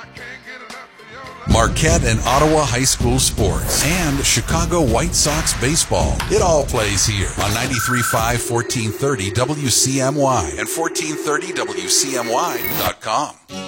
Marquette and Ottawa High School sports, and Chicago White Sox baseball. It all plays here on 93.5 1430 WCMY and 1430WCMY.com.